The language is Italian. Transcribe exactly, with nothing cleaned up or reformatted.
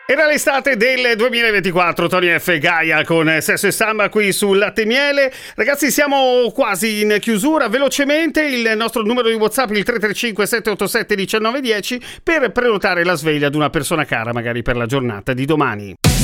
Era l'estate del duemilaventiquattro, Tony F. Gaia con Sesso e Samba qui sul Latte e Miele. Ragazzi, siamo quasi in chiusura. Velocemente il nostro numero di WhatsApp, il tre tre cinque sette otto sette uno nove uno zero, per prenotare la sveglia ad una persona cara, magari per la giornata di domani.